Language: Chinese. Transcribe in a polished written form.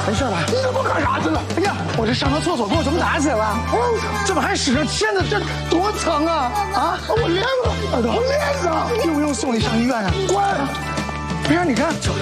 没事吧？ 你这不干啥去了？ 哎呀，我这上个厕所给我这么打起来了，这不还使上钳子，这多疼啊！啊， 我脸上，我脸上， 用不用送你上医院啊？ 滚！ 没事，你看。